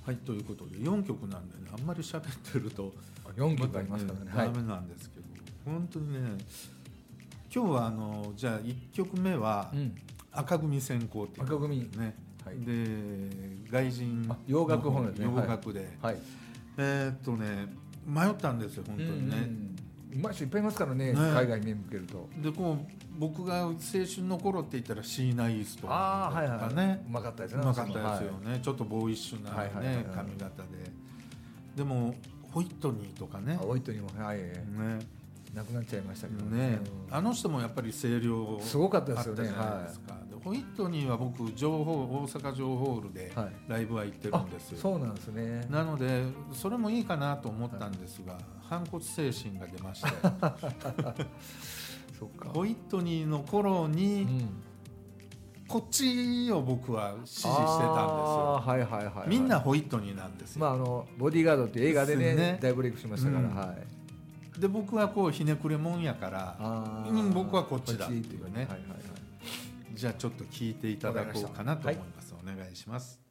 はい、ということで4曲なんでね、あんまり喋ってると 4曲ありますからね、 ダメなんですけど、本当にね、今日はじゃあ1曲目は赤組先行っていう、 赤組ね、 はい、 で外人洋楽本ですね、 洋楽で、 はい、 迷ったんですよ本当にね、 うまい人いっぱいいますからね、海外に目向けると。 で僕が青春の頃って言ったらシーナ・イーストとああ、はいかはい、 ね、 うまかったですね、 うまかったですよね、ちょっとボーイッシュなね髪型で、でもホイットニーとかね、 ホイットニーもはいね、亡くなっちゃいましたけどね、 あの人もやっぱり声量すごかったですよね。 あったじゃないですか。でホイットニーは僕大阪城ホールでライブは行ってるんですよ。 そうなんですね。 なのでそれもいいかなと思ったんですが、反骨精神が出ましてそっか、 ホイットニーの頃に、こっちを僕は支持してたんですよ。 はいはいはい、 みんなホイットニーなんですよ。 ボディーガードっていう映画でね大ブレイクしましたから、 で僕はこうひねくれもんやから、僕はこっちだっていうね。じゃあちょっと聞いていただこうかなと思います。お願いします。